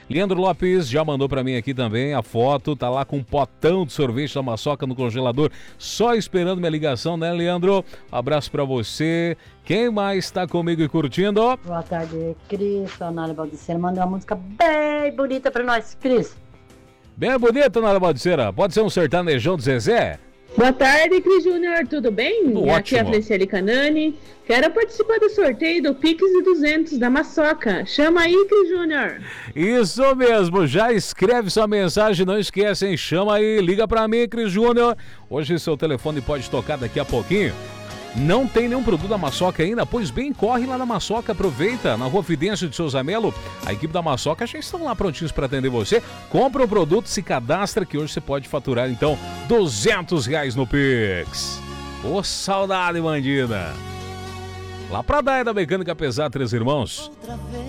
Leandro Lopes já mandou pra mim aqui também a foto, tá lá com um potão de sorvete da Maçoca no congelador, só esperando minha ligação, né, Leandro? Abraço pra você. Quem mais tá comigo e curtindo? Boa tarde, Cris. Sonora Baldiceira mandou uma música bem bonita pra nós, Cris. Bem bonito, Nara Baldiceira. Pode ser um sertanejão do Zezé? Boa tarde, Cris Júnior, tudo bem? Tudo Aqui é a ótimo. Feliciane Canani. Quero participar do sorteio do Pix e 200 da Maçoca. Chama aí, Cris Júnior. Isso mesmo, já escreve sua mensagem, não esquece, hein? Chama aí, liga pra mim, Cris Júnior. Hoje seu telefone pode tocar daqui a pouquinho. Não tem nenhum produto da Maçoca ainda? Pois bem, corre lá na Maçoca, aproveita, na Rua Fidêncio de Souza Melo. A equipe da Maçoca já estão lá prontinhos para atender você. Compra o produto, se cadastra que hoje você pode faturar, então, R$200 no Pix. Ô, saudade, bandida. Lá pra Daia da Mecânica Pesada, Três Irmãos.